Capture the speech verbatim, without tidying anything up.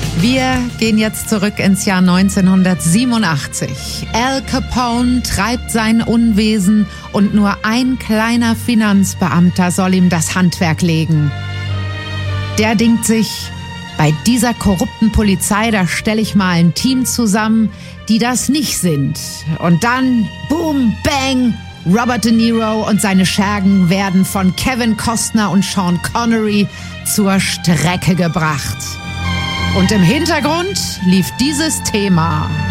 Wir gehen jetzt zurück ins Jahr neunzehnhundertsiebenundachtzig. Al Capone treibt sein Unwesen und nur ein kleiner Finanzbeamter soll ihm das Handwerk legen. Der denkt sich, bei dieser korrupten Polizei, da stelle ich mal ein Team zusammen, die das nicht sind. Und dann, boom, bang, Robert De Niro und seine Schergen werden von Kevin Costner und Sean Connery zur Strecke gebracht. Und im Hintergrund lief dieses Thema.